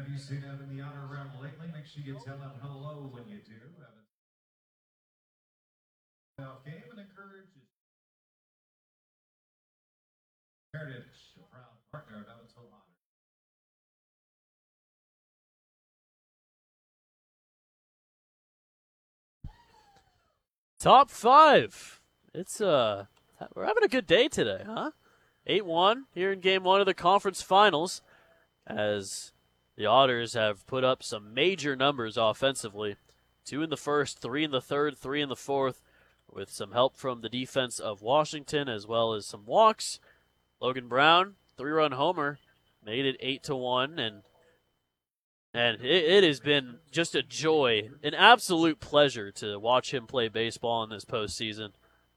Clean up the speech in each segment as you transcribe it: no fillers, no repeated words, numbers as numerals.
Have you seen him in the honor round lately? Make sure you tell him hello when you do. Have a game and encourage his heritage, a proud partner of Evansville Honor. Top 5. We're having a good day today, huh? 8-1 here in game 1 of the conference finals, as the Otters have put up some major numbers offensively. 2 in the first, 3 in the third, 3 in the fourth, with some help from the defense of Washington as well as some walks. Logan Brown, 3-run homer, made it 8-1, and it has been just a joy, an absolute pleasure to watch him play baseball in this postseason.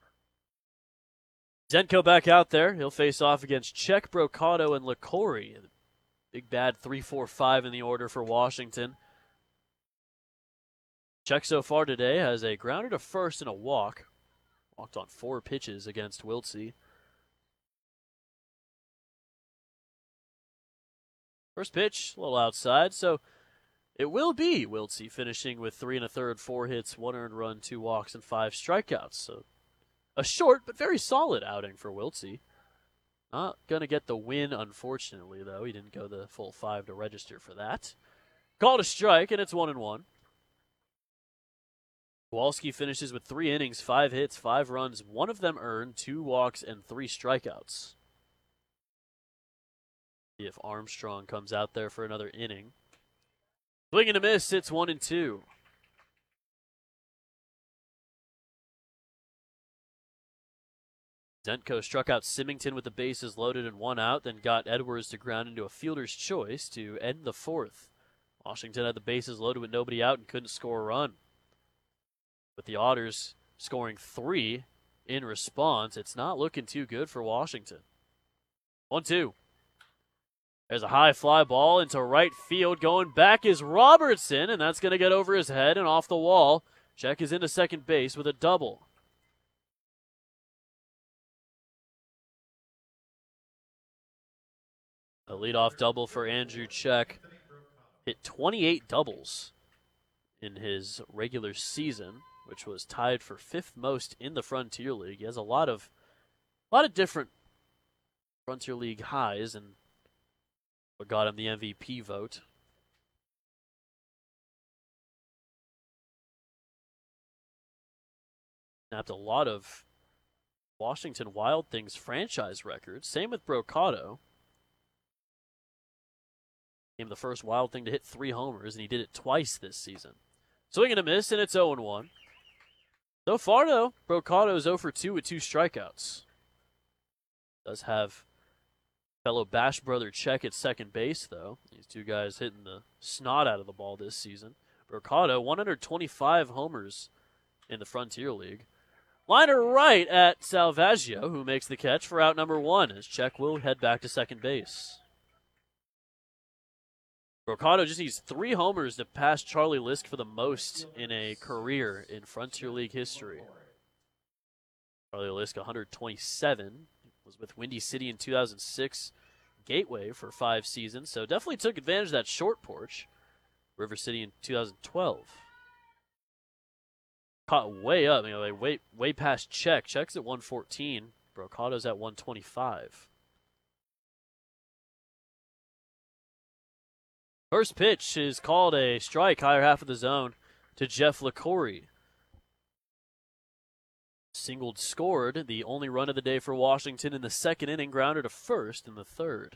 Zenko back out there. He'll face off against Czech, Brocado, and LaCorey. Big bad 3-4-5 in the order for Washington. Czech so far today has a grounder to first and a walk. Walked on 4 pitches against Wiltse. First pitch, a little outside, so it will be Wiltse finishing with 3 1/3, 4 hits, 1 earned run, 2 walks, and 5 strikeouts. So a short but very solid outing for Wiltse. Not going to get the win, unfortunately, though. He didn't go the full 5 to register for that. Called a strike, and it's 1-1. Kowalski finishes with 3 innings, 5 hits, 5 runs, 1 of them earned, 2 walks, and 3 strikeouts. See if Armstrong comes out there for another inning. Swing and a miss, it's 1-2. Zenko struck out Symington with the bases loaded and 1 out, then got Edwards to ground into a fielder's choice to end the 4th. Washington had the bases loaded with nobody out and couldn't score a run. With the Otters scoring 3 in response, it's not looking too good for Washington. 1-2. There's a high fly ball into right field. Going back is Robertson, and that's going to get over his head and off the wall. Czech is into second base with a double. A leadoff double for Andrew Czech. Hit 28 doubles in his regular season, which was tied for 5th most in the Frontier League. He has a lot of different Frontier League highs, and what got him the MVP vote. Snapped a lot of Washington Wild Things franchise records. Same with Brocado. Became the first Wild Thing to hit 3 homers, and he did it twice this season. Swing and a miss, and it's 0-1. So far, though, Brocado is 0 for 2 with 2 strikeouts. Does have fellow Bash brother Czech at second base, though. These two guys hitting the snot out of the ball this season. Brocado, 125 homers in the Frontier League. Liner right at Salvaggio, who makes the catch for out number 1, as Czech will head back to second base. Brocado just needs 3 homers to pass Charlie Lisk for the most in a career in Frontier League history. Charlie Lisk, 127, was with Windy City in 2006, Gateway for 5 seasons, so definitely took advantage of that short porch. River City in 2012. Caught way up, way past Czech. Czech's at 114. Brocado's at 125. First pitch is called a strike, higher half of the zone, to Jeff LaCorey. Singled, scored, the only run of the day for Washington in the 2nd inning, grounded to first in the 3rd.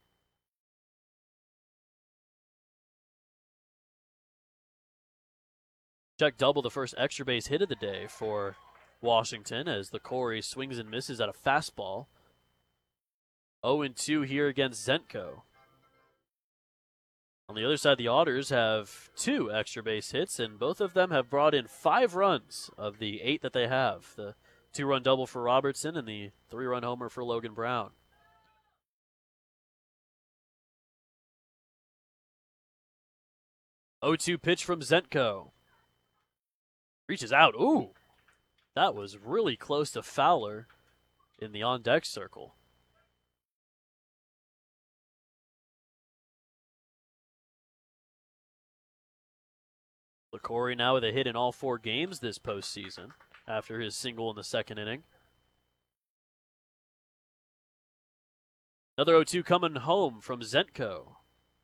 Czech double, the first extra base hit of the day for Washington, as LaCorey swings and misses at a fastball. 0-2 here against Zenko. On the other side, the Otters have 2 extra base hits, and both of them have brought in 5 runs of the 8 that they have. The 2-run double for Robertson and the 3-run homer for Logan Brown. 0-2 pitch from Zenko. Reaches out. Ooh, that was really close to Fowler in the on-deck circle. LeCory now with a hit in all 4 games this postseason after his single in the second inning. Another 0-2 coming home from Zentko.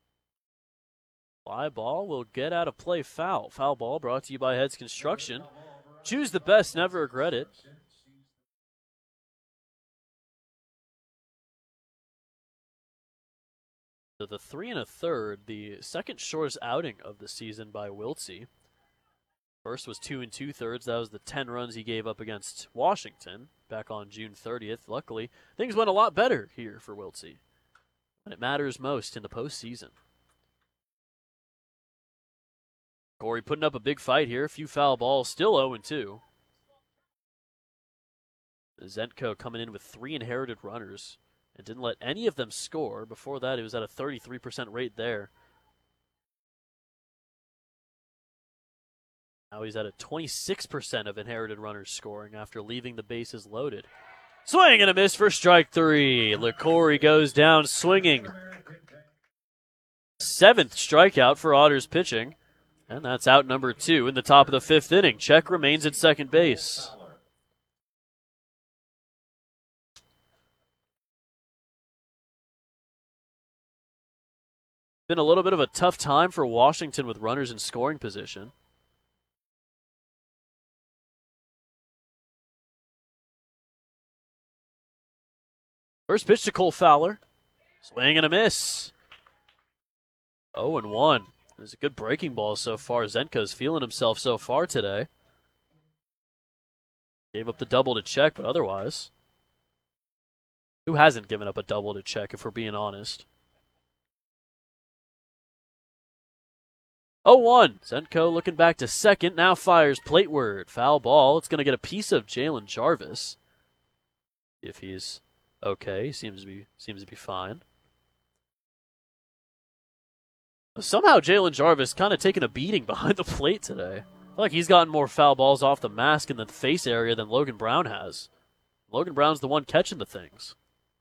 Fly ball will get out of play, foul. Foul ball brought to you by Heads Construction. Choose the best, never regret it. So the 3 1/3, the second shortest outing of the season by Wiltse. First was 2 2/3. That was the 10 runs he gave up against Washington back on June 30th. Luckily, things went a lot better here for Wiltse. And it matters most in the postseason. Corey putting up a big fight here. A few foul balls, still 0-2. Zentko coming in with 3 inherited runners and didn't let any of them score. Before that, he was at a 33% rate there. Now he's at a 26% of inherited runners scoring after leaving the bases loaded. Swing and a miss for strike 3. LeCory goes down swinging. 7th strikeout for Otters pitching. And that's out number 2 in the top of the 5th inning. Check remains at second base. Been a little bit of a tough time for Washington with runners in scoring position. First pitch to Cole Fowler. Swing and a miss. 0-1. There's a good breaking ball so far. Zentko's feeling himself so far today. Gave up the double to Check, but otherwise, who hasn't given up a double to Check, if we're being honest? 0-1. Zentko looking back to second. Now fires plateward. Foul ball. It's going to get a piece of Jalen Jarvis. If he's okay, seems to be fine. Somehow Jalen Jarvis kind of taking a beating behind the plate today. I feel like he's gotten more foul balls off the mask in the face area than Logan Brown has. Logan Brown's the one catching the things.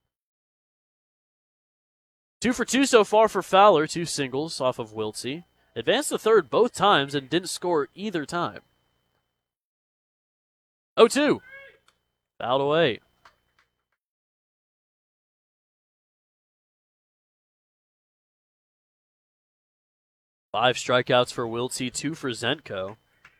2 for 2 so far for Fowler. 2 singles off of Wiltse. Advanced to third both times and didn't score either time. 0-2. Fouled away. Five strikeouts for Wiltse, 2 for Zentko.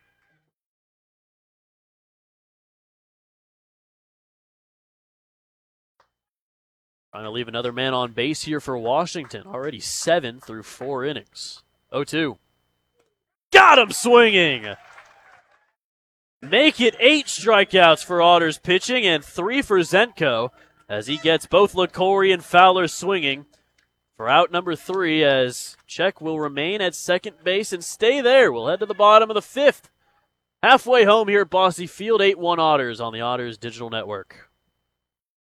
Trying to leave another man on base here for Washington. Already 7 through 4 innings. 0-2. Got him swinging! Make it 8 strikeouts for Otters pitching and 3 for Zentko as he gets both LeCory and Fowler swinging for out number 3 as Check will remain at second base and stay there. We'll head to the bottom of the 5th. Halfway home here at Bosse Field, 8-1 Otters on the Otters Digital Network.